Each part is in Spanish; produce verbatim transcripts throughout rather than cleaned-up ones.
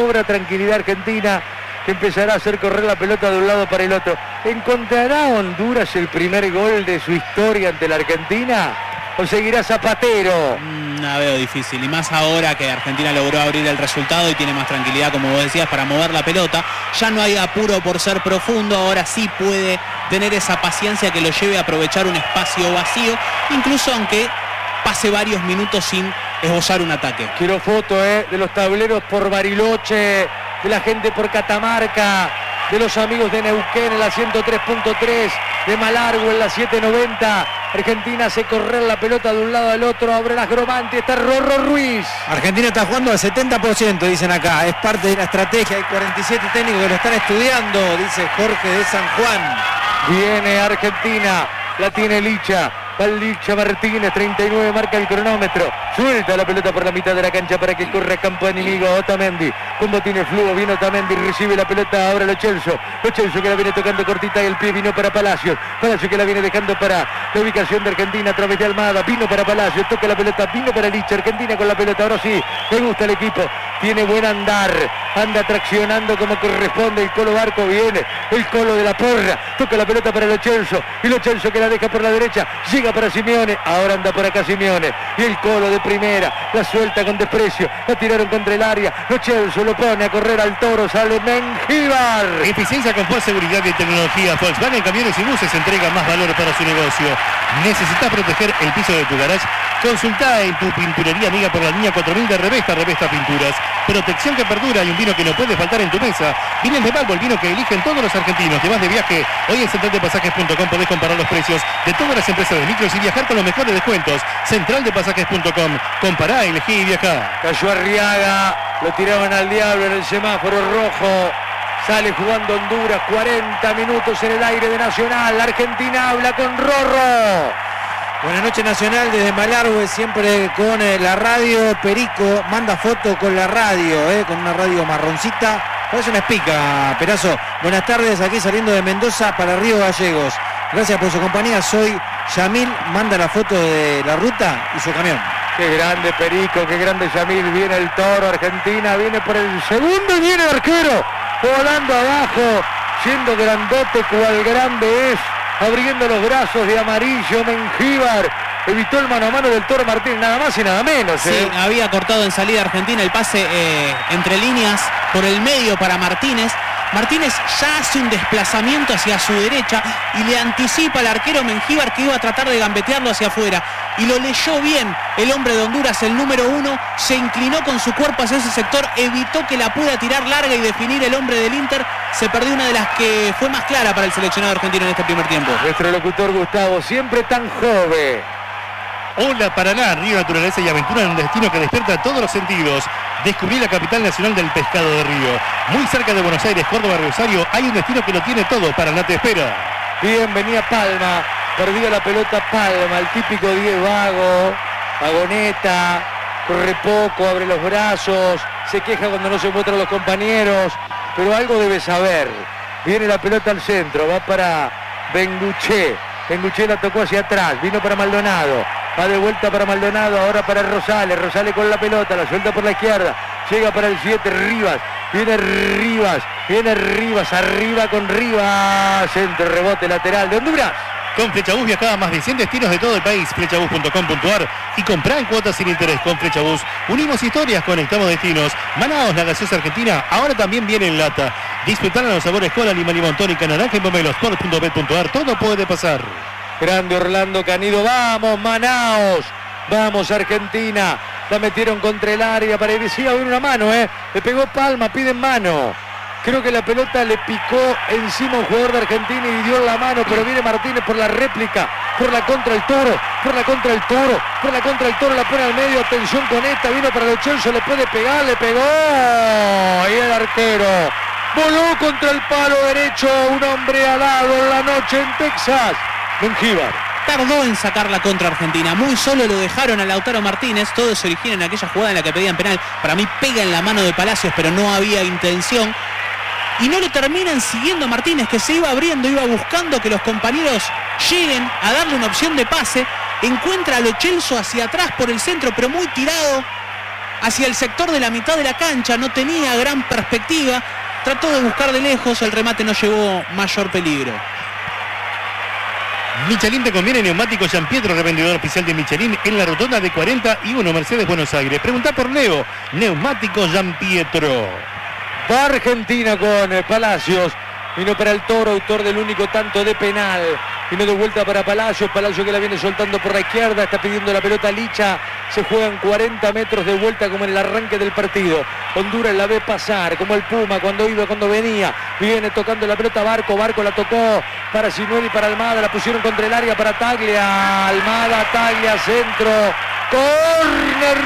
cobra tranquilidad Argentina, que empezará a hacer correr la pelota de un lado para el otro. ¿Encontrará Honduras el primer gol de su historia ante la Argentina? ¿O seguirá Zapatero? Mm, la veo difícil, y más ahora que Argentina logró abrir el resultado y tiene más tranquilidad, como vos decías, para mover la pelota. Ya no hay apuro por ser profundo, ahora sí puede tener esa paciencia que lo lleve a aprovechar un espacio vacío, incluso aunque pase varios minutos sin esbozar un ataque. Quiero foto eh, de los tableros por Bariloche, de la gente por Catamarca, de los amigos de Neuquén en la ciento tres punto tres, de Malargüe en la setecientos noventa. Argentina hace correr la pelota de un lado al otro, abre las Gromanti, está Rorro Ruiz. Argentina está jugando al setenta por ciento, dicen acá, es parte de la estrategia, hay cuarenta y siete técnicos que lo están estudiando, dice Jorge de San Juan. Viene Argentina, la tiene Licha. Va Licha Martínez, treinta y nueve, marca el cronómetro. Suelta la pelota por la mitad de la cancha para que corra campo enemigo. Otamendi, con botines flujo, viene Otamendi, recibe la pelota ahora Lo Celso. Lo Celso que la viene tocando cortita y el pie vino para Palacios. Palacios que la viene dejando para la ubicación de Argentina a través de Almada. Vino para Palacios, toca la pelota, vino para Licha. Argentina con la pelota, ahora sí, le gusta el equipo. Tiene buen andar, anda traccionando como corresponde. El Colo Barco viene, el Colo de la Porra. Toca la pelota para Lo Celso. Y Lo Celso que la deja por la derecha. Llega para Simeone, ahora anda por acá Simeone, y el Colo de primera, la suelta con desprecio, la tiraron contra el área, Lo Celso lo pone a correr al Toro, sale Mengíbar. Eficiencia, confort, seguridad y tecnología. Volkswagen Camiones y Buses entrega más valor para su negocio. ¿Necesitas proteger el piso de tu garage? Consulta en tu pinturería amiga por la línea cuatro mil de Revesta, Revesta Pinturas. Protección que perdura y un vino que no puede faltar en tu mesa. Vienen de Balbo, el vino que eligen todos los argentinos. Te vas de viaje, hoy en central de pasajes punto com podés comparar los precios de todas las empresas de micros y viajar con los mejores descuentos. central de pasajes punto com, compará, elegí y viajá. Cayó Arriaga, lo tiraban al diablo en el semáforo rojo. Sale jugando Honduras, cuarenta minutos en el aire de Nacional. Argentina habla con Rorro. Buenas noches, Nacional, desde Malargüe, siempre con eh, la radio. Perico manda foto con la radio, eh, con una radio marroncita. Parece una espica, Perazo. Buenas tardes, aquí saliendo de Mendoza para Río Gallegos. Gracias por su compañía, soy Yamil, manda la foto de la ruta y su camión. Qué grande Perico, qué grande Yamil. Viene el Toro, Argentina, viene por el segundo y viene el arquero. Volando abajo, siendo grandote cual grande es. Abriendo los brazos de amarillo, Mengíbar evitó el mano a mano del Toro Martínez, nada más y nada menos. ¿eh? Sí, había cortado en salida Argentina el pase eh, entre líneas por el medio para Martínez. Martínez ya hace un desplazamiento hacia su derecha y le anticipa al arquero Mengíbar que iba a tratar de gambetearlo hacia afuera. Y lo leyó bien el hombre de Honduras, el número uno, se inclinó con su cuerpo hacia ese sector, evitó que la pueda tirar larga y definir el hombre del Inter. Se perdió una de las que fue más clara para el seleccionado argentino en este primer tiempo. Nuestro locutor Gustavo, siempre tan joven. Hola Paraná, río, naturaleza y aventura en un destino que despierta todos los sentidos. Descubrí la capital nacional del pescado de río. Muy cerca de Buenos Aires, Córdoba, Rosario, hay un destino que lo tiene todo. Paraná te espera. Bien, venía Palma, perdía la pelota Palma, el típico diez vago, vagoneta, corre poco, abre los brazos, se queja cuando no se muestran los compañeros, pero algo debe saber. Viene la pelota al centro, va para Benguché, Benguché la tocó hacia atrás, vino para Maldonado, va de vuelta para Maldonado, ahora para Rosales, Rosales con la pelota, la suelta por la izquierda, llega para el siete, Rivas, viene Rivas, viene Rivas, arriba con Rivas, centro, rebote lateral de Honduras. Con Flechabús viajaba a más de cien destinos de todo el país. Flechabús punto com punto ar y comprá en cuotas sin interés. Con Flechabús unimos historias, conectamos destinos. Manaos, la gaseosa argentina, ahora también viene en lata. Disfrutar a los sabores cola, lima, limón, tónica, naranja y pomelo. sport punto bet punto ar, todo puede pasar. Grande Orlando Canido, vamos Manaos, vamos Argentina. La metieron contra el área, parecía haber una mano, eh. Le pegó Palma, piden mano. Creo que la pelota le picó encima a un jugador de Argentina y dio la mano, pero viene Martínez por la réplica, por la contra el Toro, por la contra el Toro, por la contra el Toro, la pone al medio, atención con esta, vino para Lo Celso, le puede pegar, le pegó, y el arquero voló contra el palo derecho, un hombre alado en la noche en Texas, Mengíbar. Tardó en sacar la contra Argentina, muy solo lo dejaron a Lautaro Martínez, todo se origina en aquella jugada en la que pedían penal, para mí pega en la mano de Palacios, pero no había intención. Y no le terminan siguiendo a Martínez, que se iba abriendo, iba buscando que los compañeros lleguen a darle una opción de pase. Encuentra a Lo Celso hacia atrás por el centro, pero muy tirado. hacia el sector de la mitad de la cancha, no tenía gran perspectiva, trató de buscar de lejos, el remate no llevó mayor peligro. Michelin te conviene neumáticos Gian Pietro, revendedor oficial de Michelin en la rotonda de cuarenta y uno Mercedes Buenos Aires. Preguntá por Leo, neumáticos Gian Pietro. Va Argentina con eh, Palacios. Vino para el Toro, autor del único tanto de penal. Vino de vuelta para Palacios. Palacios que la viene soltando por la izquierda. Está pidiendo la pelota Licha. Se juegan cuarenta metros de vuelta como en el arranque del partido. Honduras la ve pasar como el Puma cuando iba, cuando venía. Viene tocando la pelota Barco. Barco la tocó para Sinuel y para Almada. La pusieron contra el área para Taglia. Almada, Taglia, centro. Corner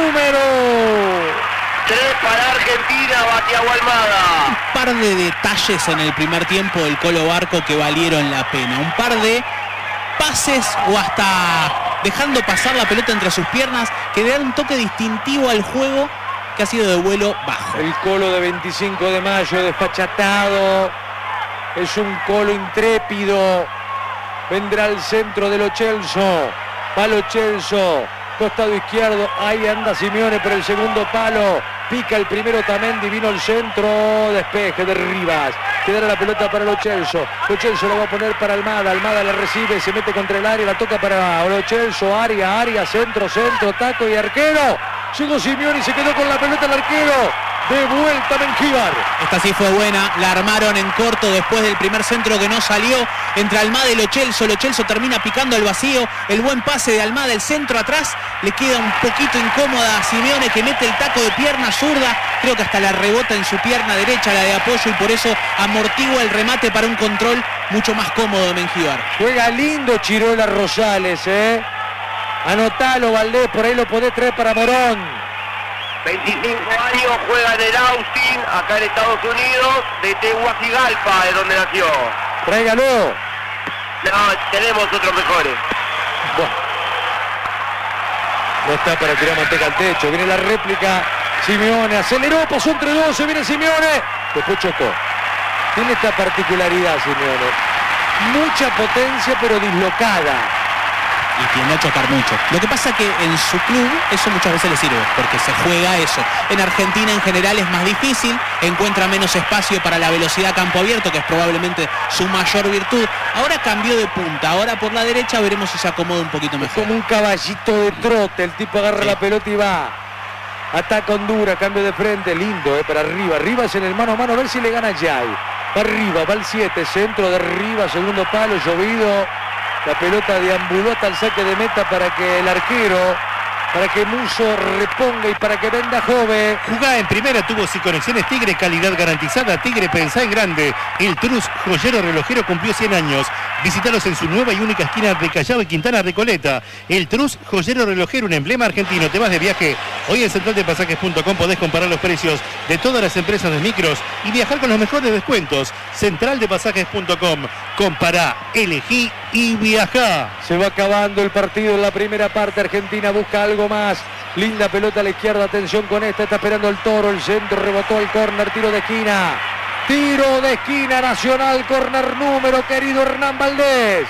número tres para Argentina, Batiago Almada. Un par de detalles en el primer tiempo del Colo Barco que valieron la pena. Un par de pases o hasta dejando pasar la pelota entre sus piernas que le dan un toque distintivo al juego que ha sido de vuelo bajo. El Colo de veinticinco de mayo, desfachatado. Es un Colo intrépido. Vendrá al centro de Lo Celso. Va Lo Celso. Costado izquierdo. Ahí anda Simeone por el segundo palo. Pica el primero Tamendi, vino al centro, despeje de Rivas. Quedará la pelota para Lo Celso. Lo Celso lo va a poner para Almada. Almada la recibe, se mete contra el área, la toca para Lo Celso. Área, área, centro, centro, taco y arquero. Llegó Simeone y se quedó con la pelota el arquero. De vuelta Mengíbar. Esta sí fue buena, la armaron en corto después del primer centro que no salió. Entre Almada y Lo Celso, Lo Celso termina picando al vacío. El buen pase de Almada, el centro atrás. Le queda un poquito incómoda a Simeone que mete el taco de pierna zurda. Creo que hasta la rebota en su pierna derecha, la de apoyo, y por eso amortigua el remate para un control mucho más cómodo de Mengíbar. Juega lindo Chirola Rosales, ¿eh? Anotalo, Valdés, por ahí lo podés traer para Morón. veinticinco años, juega en el Austin, acá en Estados Unidos, de Tegucigalpa, de donde nació. Tráigalo. No, tenemos otros mejores. Bueno. No está para tirar manteca al techo. Viene la réplica. Simeone aceleró, pasó entre dos, se viene Simeone. Después chocó. Tiene esta particularidad Simeone. Mucha potencia pero dislocada. Y tiende a chocar mucho. Lo que pasa que en su club eso muchas veces le sirve, porque se juega eso. En Argentina en general es más difícil, encuentra menos espacio para la velocidad a campo abierto, que es probablemente su mayor virtud. Ahora cambió de punta, ahora por la derecha veremos si se acomoda un poquito mejor. Como un caballito de trote, el tipo agarra sí. la pelota y va. Ataca Honduras, cambio de frente, lindo, eh, para arriba. Rivas en el mano a mano, a ver si le gana Jai. Va arriba, va el siete, centro de arriba, segundo palo, llovido. La pelota deambuló hasta el saque de meta para que el arquero, para que Muso reponga y para que venda Jove. Jugá en primera, tubos y conexiones Tigre, calidad garantizada. Tigre, pensá en grande. El Trus joyero relojero cumplió cien años. Visítalos en su nueva y única esquina de Callao y Quintana Recoleta. El Trus joyero relojero, un emblema argentino. Te vas de viaje. Hoy en central de pasajes punto com podés comparar los precios de todas las empresas de micros y viajar con los mejores descuentos. central de pasajes punto com. Compará, elegí y viajá. Se va acabando el partido en la primera parte. Argentina busca algo más. Linda pelota a la izquierda. Atención con esta. Está esperando el Toro. El centro rebotó al córner. Tiro de esquina. Tiro de esquina Nacional. Córner número, querido Hernán Valdés.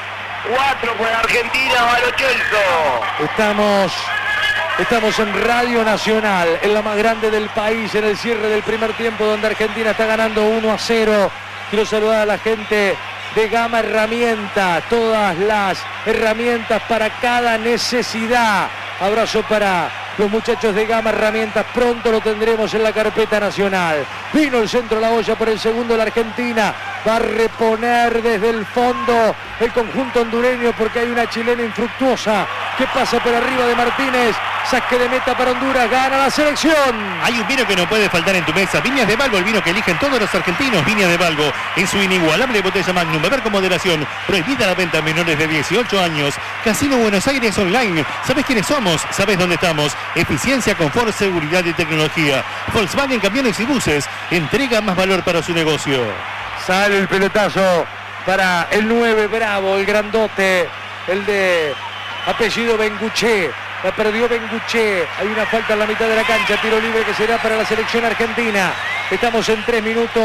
Cuatro por Argentina. Va Lo Celso. Estamos... Estamos en Radio Nacional, en la más grande del país, en el cierre del primer tiempo, donde Argentina está ganando uno a cero. Quiero saludar a la gente de Gama Herramientas, todas las herramientas para cada necesidad. Abrazo para los muchachos de Gama Herramientas, pronto lo tendremos en la carpeta nacional. Vino el centro de la olla por el segundo de la Argentina, va a reponer desde el fondo el conjunto hondureño porque hay una chilena infructuosa que pasa por arriba de Martínez. Saque de meta para Honduras, gana la selección. Hay un vino que no puede faltar en tu mesa. Viñas de Balbo, el vino que eligen todos los argentinos. Viñas de Balbo, en su inigualable botella Magnum. Beber con moderación. Prohibida la venta a menores de dieciocho años. Casino Buenos Aires Online. ¿Sabes quiénes somos? ¿Sabes dónde estamos? Eficiencia, confort, seguridad y tecnología. Volkswagen Camiones y Buses. Entrega más valor para su negocio. Sale el pelotazo para el nueve Bravo, el grandote. El de apellido Benguché. La perdió Benguché. Hay una falta en la mitad de la cancha. Tiro libre que será para la selección argentina. Estamos en tres minutos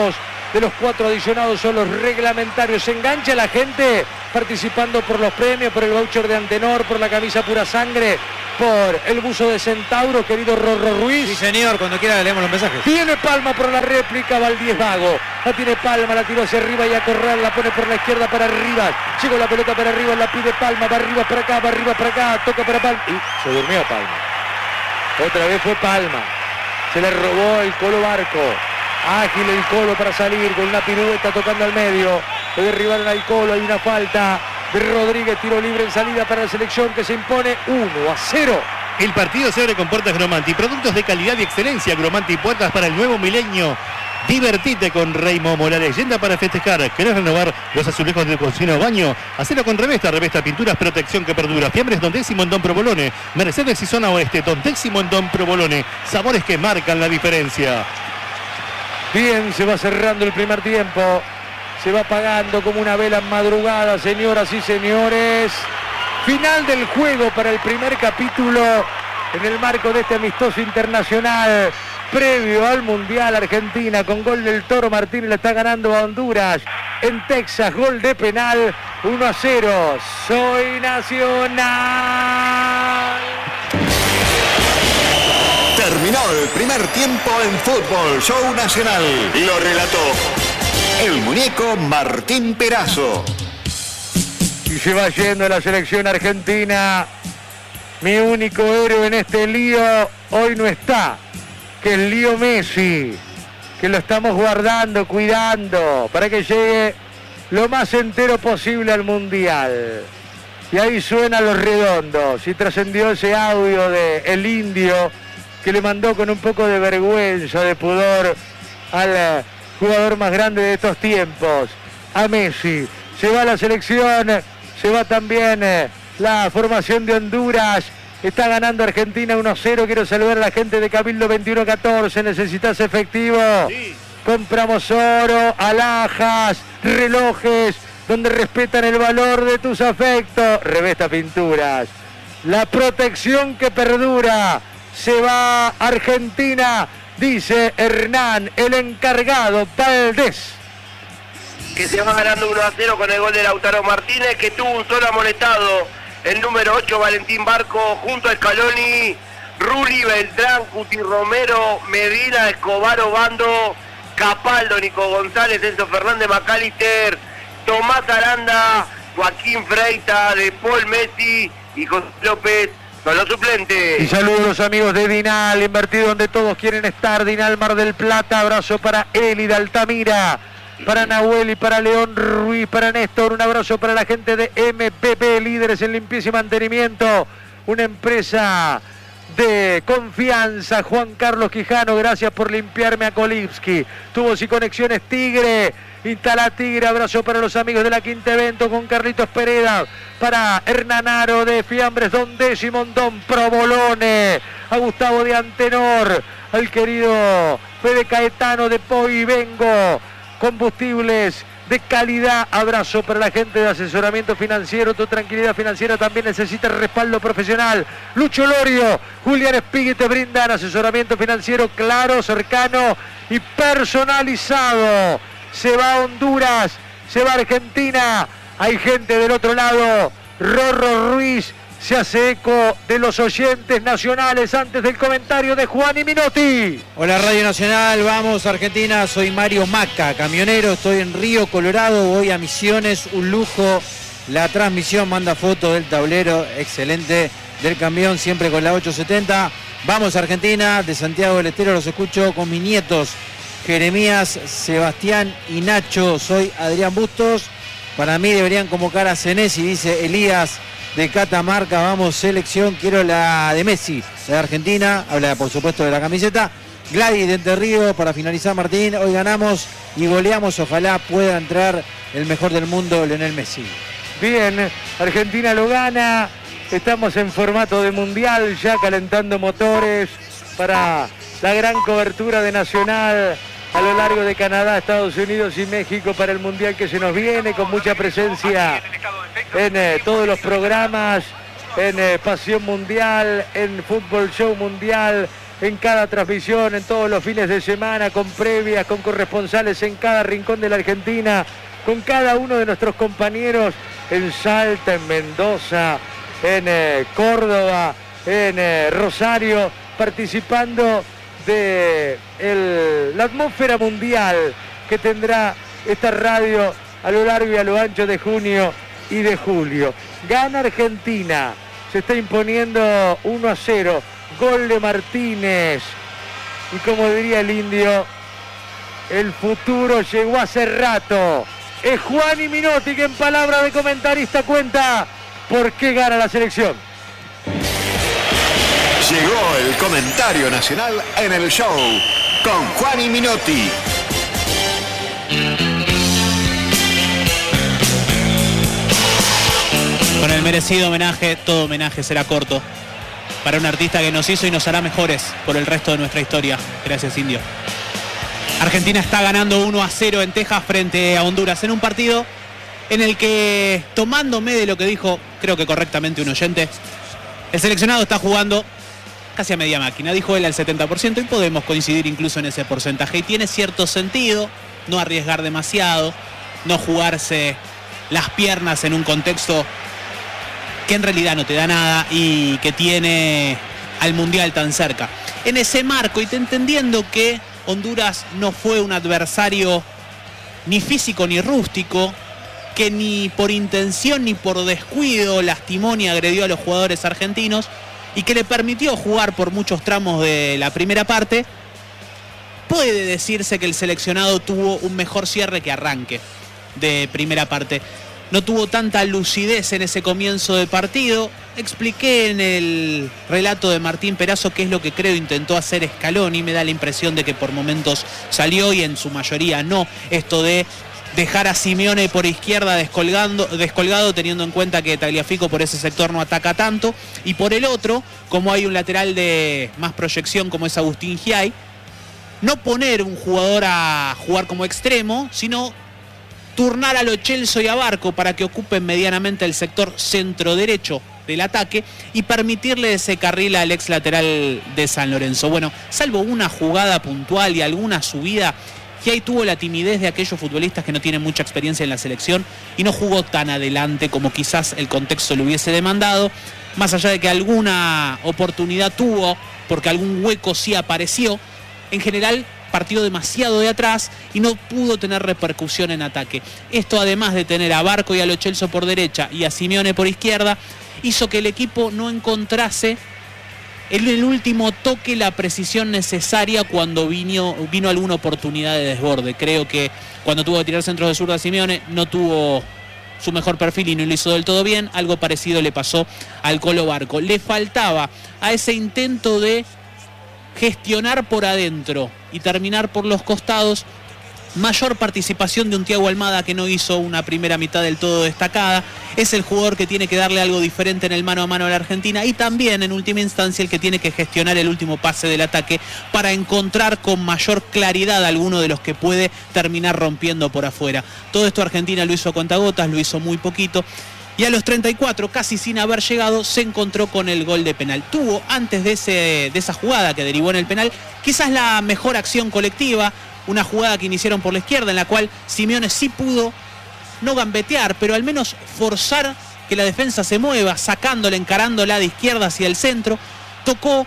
de los cuatro adicionados son los reglamentarios. Se engancha la gente participando por los premios, por el voucher de Antenor, por la camisa Pura Sangre, por el buzo de Centauro, querido Rorro Ruiz. Sí, señor, cuando quiera leemos los mensajes. Tiene Palma por la réplica, Valdíez Vago. La tiene Palma, la tiró hacia arriba y a correr, la pone por la izquierda para Rivas. Llegó la pelota para arriba, la pide Palma, va arriba para acá, va arriba para acá, toca para Palma. Y se durmió Palma. Otra vez fue Palma. Se le robó el Colo Barco. Ágil el Colo para salir con una pirueta tocando al medio. Le derribaron al Colo, hay una falta de Rodríguez, tiro libre en salida para la selección que se impone uno a cero. El partido se abre con puertas Gromanti, productos de calidad y excelencia. Gromanti, puertas para el nuevo milenio. Divertite con Raymond, la leyenda para festejar. ¿Querés renovar los azulejos de cocina o baño? Hacelo con Revesta, Revesta Pinturas, protección que perdura. Fiambres Don Décimo en Don Provolone. Mercedes y zona oeste, Don Décimo en Don Provolone. Sabores que marcan la diferencia. Bien, se va cerrando el primer tiempo. Se va apagando como una vela en madrugada, señoras y señores. Final del juego para el primer capítulo en el marco de este amistoso internacional previo al Mundial. Argentina con gol del Toro Martínez le está ganando a Honduras en Texas, gol de penal, uno a cero. Soy Nacional. Terminó el primer tiempo en Fútbol Show Nacional. Lo relató el muñeco Martín Perazo. Y se va yendo la selección argentina. Mi único héroe en este lío hoy no está, que es Lío Messi, que lo estamos guardando, cuidando, para que llegue lo más entero posible al Mundial. Y ahí suenan los redondos, y trascendió ese audio de El Indio, que le mandó con un poco de vergüenza, de pudor, al jugador más grande de estos tiempos, a Messi. Se va la selección, se va también la formación de Honduras. Está ganando Argentina uno a cero. Quiero saludar a la gente de Cabildo veintiuno catorce. ¿Necesitas efectivo? Sí. Compramos oro, alhajas, relojes, donde respetan el valor de tus afectos. Revesta Pinturas. La protección que perdura. Se va Argentina, dice Hernán, el encargado, Valdés. Que se va ganando uno a cero con el gol de Lautaro Martínez, que tuvo un solo amonestado, el número ocho, Valentín Barco, junto a Scaloni, Rulli, Beltrán, Cuti Romero, Medina, Escobar, Obando, Capaldo, Nico González, Enzo Fernández, Macalister, Tomás Aranda, Joaquín Freita, De Paul, Messi y José López. Son los suplentes. Y saludos a los amigos de Dinal, invertido donde todos quieren estar. Dinal Mar del Plata, abrazo para Eli de Altamira, para Nahuel y para León Ruiz, para Néstor. Un abrazo para la gente de M P P, líderes en limpieza y mantenimiento. Una empresa de confianza. Juan Carlos Quijano, gracias por limpiarme a Kolipski. Tubos y conexiones Tigre. Instala Tigre, abrazo para los amigos de la Quinta Evento con Carlitos Pereda, para Hernanaro de Fiambres Don Décimo, Don Provolone, a Gustavo de Antenor, al querido Fede Caetano de Poi Vengo, combustibles de calidad, abrazo para la gente de asesoramiento financiero. Tu tranquilidad financiera también necesita respaldo profesional. Lucho Lorio, Julián Espigui te brindan asesoramiento financiero claro, cercano y personalizado. Se va a Honduras, se va a Argentina, hay gente del otro lado. Rorro Ruiz se hace eco de los oyentes nacionales antes del comentario de Juan y Minotti. Hola Radio Nacional, vamos Argentina, soy Mario Maca, camionero, estoy en Río Colorado, voy a Misiones, un lujo. La transmisión manda foto del tablero, excelente, del camión, siempre con la ocho setenta. Vamos Argentina, de Santiago del Estero los escucho con mis nietos Jeremías, Sebastián y Nacho. Soy Adrián Bustos. Para mí deberían convocar a Senesi, dice Elías de Catamarca. Vamos selección, quiero la de Messi, la de Argentina. Habla por supuesto de la camiseta. Gladys de Entre Ríos, para finalizar Martín. Hoy ganamos y goleamos, ojalá pueda entrar el mejor del mundo, Lionel Messi. Bien, Argentina lo gana. Estamos en formato de mundial, ya calentando motores para la gran cobertura de Nacional a lo largo de Canadá, Estados Unidos y México para el mundial que se nos viene, con mucha presencia en eh, todos los programas, en eh, Pasión Mundial, en Fútbol Show Mundial, en cada transmisión, en todos los fines de semana, con previas, con corresponsales en cada rincón de la Argentina, con cada uno de nuestros compañeros en Salta, en Mendoza, en eh, Córdoba, en eh, Rosario, participando de el, la atmósfera mundial que tendrá esta radio a lo largo y a lo ancho de junio y de julio. Gana Argentina, se está imponiendo uno a cero, gol de Martínez, y como diría el indio, el futuro llegó hace rato. Es Juan y Minotti que en palabra de comentarista cuenta por qué gana la selección. Llegó el comentario nacional en el show con Juan y Minotti. Con el merecido homenaje, todo homenaje será corto para un artista que nos hizo y nos hará mejores por el resto de nuestra historia. Gracias, Indio. Argentina está ganando uno a cero en Texas frente a Honduras en un partido en el que, tomándome de lo que dijo, creo que correctamente un oyente, el seleccionado está jugando casi a media máquina, dijo él al setenta por ciento, y podemos coincidir incluso en ese porcentaje. Y tiene cierto sentido no arriesgar demasiado, no jugarse las piernas en un contexto que en realidad no te da nada y que tiene al Mundial tan cerca. En ese marco, y entendiendo que Honduras no fue un adversario ni físico ni rústico, que ni por intención ni por descuido lastimó ni agredió a los jugadores argentinos y que le permitió jugar por muchos tramos de la primera parte, puede decirse que el seleccionado tuvo un mejor cierre que arranque de primera parte. No tuvo tanta lucidez en ese comienzo de partido. Expliqué en el relato de Martín Perazo qué es lo que creo intentó hacer Scaloni. Me da la impresión de que por momentos salió y en su mayoría no. Esto de dejar a Simeone por izquierda descolgando, descolgado, teniendo en cuenta que Tagliafico por ese sector no ataca tanto. Y por el otro, como hay un lateral de más proyección como es Agustín Giai, no poner un jugador a jugar como extremo, sino turnar a Lo Celso y a Barco para que ocupen medianamente el sector centro derecho del ataque y permitirle ese carril al ex lateral de San Lorenzo. Bueno, salvo una jugada puntual y alguna subida, Giai tuvo la timidez de aquellos futbolistas que no tienen mucha experiencia en la selección y no jugó tan adelante como quizás el contexto le hubiese demandado, más allá de que alguna oportunidad tuvo, porque algún hueco sí apareció. En general partió demasiado de atrás y no pudo tener repercusión en ataque. Esto, además de tener a Barco y a Lo Celso por derecha y a Simeone por izquierda, hizo que el equipo no encontrase en el último toque la precisión necesaria cuando vino, vino alguna oportunidad de desborde. Creo que cuando tuvo que tirar centros de zurda a Simeone no tuvo su mejor perfil y no lo hizo del todo bien. Algo parecido le pasó al Colo Barco. Le faltaba a ese intento de gestionar por adentro y terminar por los costados mayor participación de un Thiago Almada, que no hizo una primera mitad del todo destacada. Es el jugador que tiene que darle algo diferente en el mano a mano a la Argentina, y también en última instancia el que tiene que gestionar el último pase del ataque para encontrar con mayor claridad alguno de los que puede terminar rompiendo por afuera. Todo esto Argentina lo hizo a cuentagotas, lo hizo muy poquito, y a los treinta y cuatro, casi sin haber llegado, se encontró con el gol de penal. Tuvo, antes de, ese, de esa jugada que derivó en el penal, quizás la mejor acción colectiva, una jugada que iniciaron por la izquierda en la cual Simeone sí pudo no gambetear, pero al menos forzar que la defensa se mueva, sacándola, encarándola de izquierda hacia el centro. Tocó,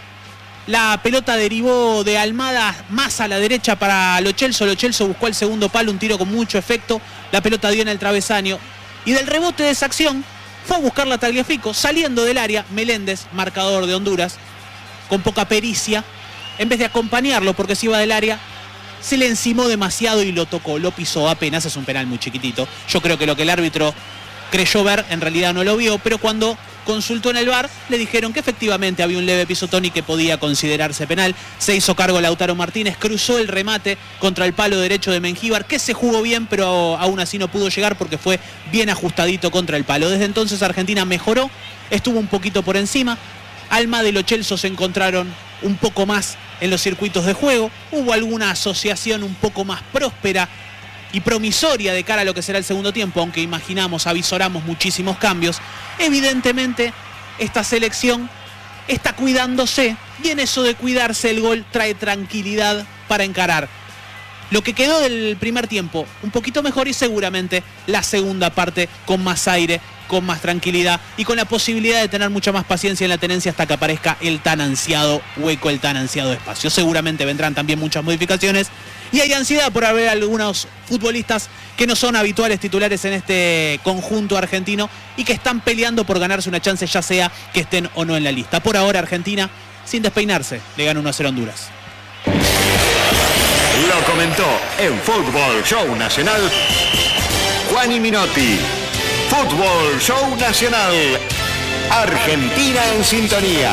la pelota derivó de Almada más a la derecha para Lo Celso. Lo Celso buscó el segundo palo, un tiro con mucho efecto, la pelota dio en el travesaño, y del rebote de esa acción fue a buscarla Tagliafico, saliendo del área. Meléndez, marcador de Honduras, con poca pericia, en vez de acompañarlo porque se iba del área, se le encimó demasiado y lo tocó, lo pisó apenas. Es un penal muy chiquitito. Yo creo que lo que el árbitro creyó ver en realidad no lo vio, pero cuando consultó en el V A R le dijeron que efectivamente había un leve pisotón y que podía considerarse penal. Se hizo cargo Lautaro Martínez, cruzó el remate contra el palo derecho de Mengíbar, que se jugó bien, pero aún así no pudo llegar porque fue bien ajustadito contra el palo. Desde entonces Argentina mejoró, estuvo un poquito por encima. Almada y Lo Celso se encontraron un poco más en los circuitos de juego. Hubo alguna asociación un poco más próspera y promisoria de cara a lo que será el segundo tiempo, aunque imaginamos, avisoramos muchísimos cambios. Evidentemente, esta selección está cuidándose y en eso de cuidarse el gol trae tranquilidad para encarar lo que quedó del primer tiempo, un poquito mejor y seguramente la segunda parte con más aire, con más tranquilidad y con la posibilidad de tener mucha más paciencia en la tenencia hasta que aparezca el tan ansiado hueco, el tan ansiado espacio. Seguramente vendrán también muchas modificaciones y hay ansiedad por haber algunos futbolistas que no son habituales titulares en este conjunto argentino y que están peleando por ganarse una chance, ya sea que estén o no en la lista. Por ahora Argentina, sin despeinarse, le gana uno a cero a Honduras. Lo comentó en Fútbol Show Nacional Juani Minotti. Fútbol Show Nacional. Argentina en sintonía.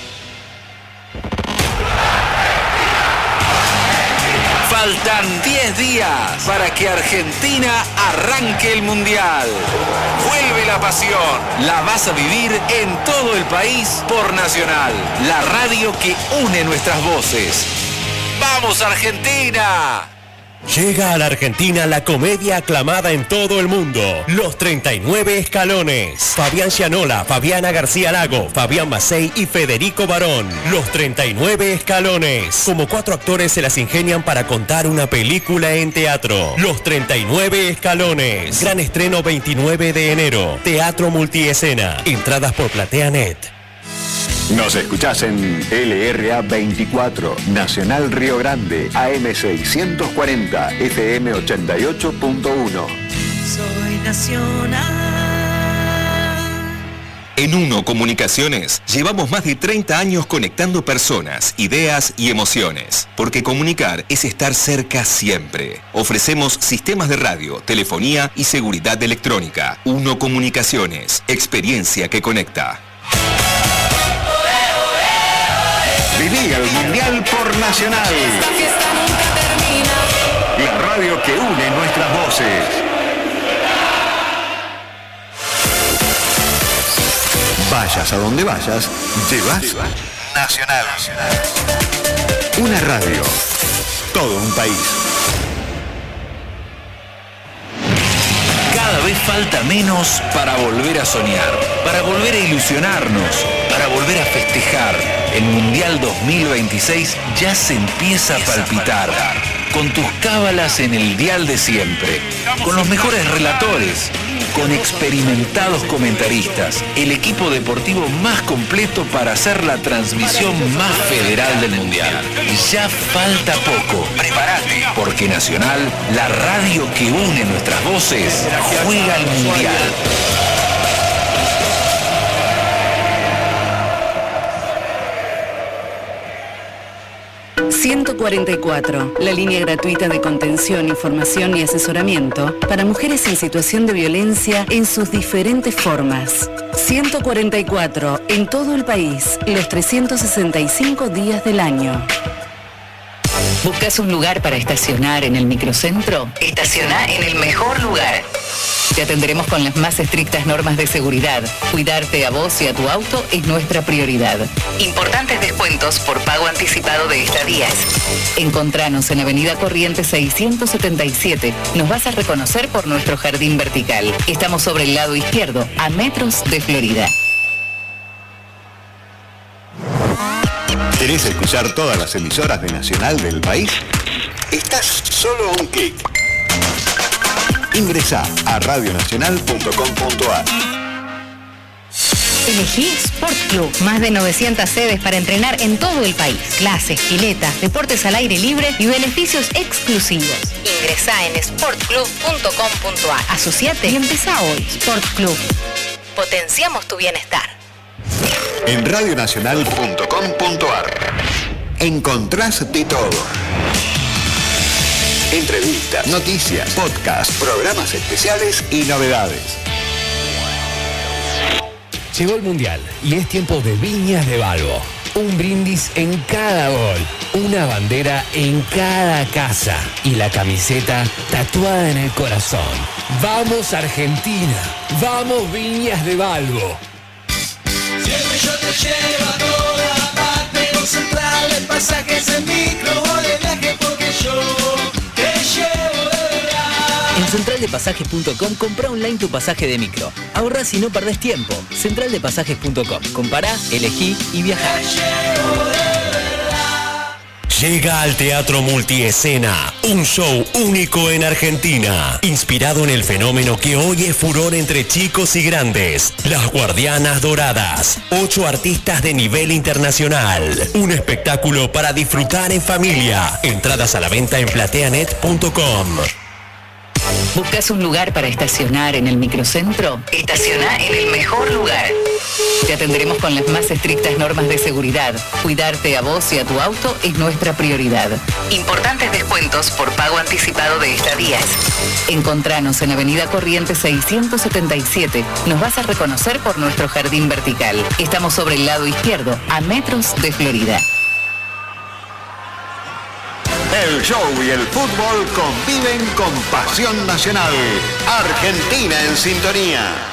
Faltan diez días para que Argentina arranque el Mundial. Vuelve la pasión. La vas a vivir en todo el país por Nacional, la radio que une nuestras voces. ¡Vamos, Argentina! Llega a la Argentina la comedia aclamada en todo el mundo, Los treinta y nueve Escalones. Fabián Gianola, Fabiana García Lago, Fabián Macei y Federico Barón. Los treinta y nueve Escalones. Como cuatro actores se las ingenian para contar una película en teatro. Los treinta y nueve Escalones. Gran estreno veintinueve de enero. Teatro multiescena. Entradas por PlateaNet. Nos escuchás en L R A veinticuatro, Nacional Río Grande, A M seiscientos cuarenta, F M ochenta y ocho punto uno. Soy Nacional. En Uno Comunicaciones llevamos más de treinta años conectando personas, ideas y emociones. Porque comunicar es estar cerca siempre. Ofrecemos sistemas de radio, telefonía y seguridad electrónica. Uno Comunicaciones, experiencia que conecta. Viví el Mundial por Nacional. Esta fiesta nunca termina. La radio que une nuestras voces. Vayas a donde vayas, llevas Nacional. Una radio. Todo un país. Cada vez falta menos para volver a soñar, para volver a ilusionarnos, para volver a festejar. El Mundial dos mil veintiséis ya se empieza a palpitar. Con tus cábalas en el dial de siempre, con los mejores relatores, con experimentados comentaristas, el equipo deportivo más completo para hacer la transmisión más federal del Mundial. Ya falta poco. Prepárate, porque Nacional, la radio que une nuestras voces, juega el Mundial. ciento cuarenta y cuatro, la línea gratuita de contención, información y asesoramiento para mujeres en situación de violencia en sus diferentes formas. ciento cuarenta y cuatro, en todo el país, los trescientos sesenta y cinco días del año. ¿Buscas un lugar para estacionar en el microcentro? Estaciona en el mejor lugar. Te atenderemos con las más estrictas normas de seguridad. Cuidarte a vos y a tu auto es nuestra prioridad. Importantes descuentos por pago anticipado de estadías. Encontranos en Avenida Corrientes seiscientos setenta y siete. Nos vas a reconocer por nuestro jardín vertical. Estamos sobre el lado izquierdo, a metros de Florida. ¿Querés escuchar todas las emisoras de Nacional del país? Estás solo a un clic. Ingresá a radionacional punto com punto a r. Elegí Sport Club. Más de novecientas sedes para entrenar en todo el país. Clases, piletas, deportes al aire libre y beneficios exclusivos. Ingresá en sport club punto com punto a r. Asociate y empezá hoy. Sport Club. Potenciamos tu bienestar. En radionacional punto com punto a r encontrás de todo. Entrevistas, noticias, podcasts, programas especiales y novedades. Llegó el Mundial y es tiempo de Viñas de Balbo. Un brindis en cada gol, una bandera en cada casa y la camiseta tatuada en el corazón. ¡Vamos Argentina! ¡Vamos Viñas de Balbo! Siempre yo te llevo a toda parte, con centrales, pasajes en micro o de viaje, porque yo te llevo de verdad. En En central de pasajes punto com compra online tu pasaje de micro. Ahorrás y no perdés tiempo. central de pasajes punto com. Compará, elegí y viajá. Llega al Teatro Multiescena, un show único en Argentina, inspirado en el fenómeno que hoy es furor entre chicos y grandes, Las Guardianas Doradas, ocho artistas de nivel internacional, un espectáculo para disfrutar en familia, entradas a la venta en plateanet punto com. ¿Buscas un lugar para estacionar en el microcentro? Estaciona en el mejor lugar. Te atenderemos con las más estrictas normas de seguridad. Cuidarte a vos y a tu auto es nuestra prioridad. Importantes descuentos por pago anticipado de estadías. Encontranos en Avenida Corrientes seiscientos setenta y siete. Nos vas a reconocer por nuestro jardín vertical. Estamos sobre el lado izquierdo, a metros de Florida. El show y el fútbol conviven con pasión nacional. Argentina en sintonía.